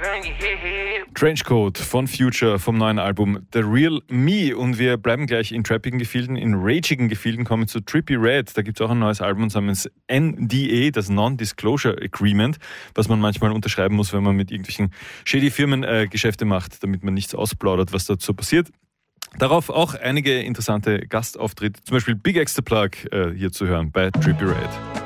Trenchcoat von Future vom neuen Album The Real Me. Und wir bleiben gleich in trappigen Gefilden, in ragigen Gefilden, kommen zu Trippie Redd. Da gibt es auch ein neues Album namens NDA, das Non-Disclosure Agreement, was man manchmal unterschreiben muss, wenn man mit irgendwelchen shady Firmen Geschäfte macht, damit man nichts ausplaudert, was dazu passiert. Darauf auch einige interessante Gastauftritte, zum Beispiel Big X The Plug hier zu hören bei Trippie Redd.